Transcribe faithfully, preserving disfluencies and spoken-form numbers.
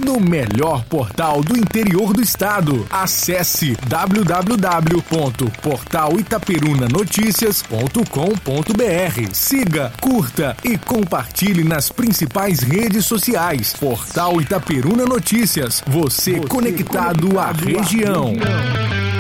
no melhor portal do interior do estado. Acesse w w w ponto portal itaperuna noticias ponto com ponto b r. Siga, curta e compartilhe nas principais redes sociais. Portal Itaperuna Notícias. Você, Você conectado, conectado à região. À região.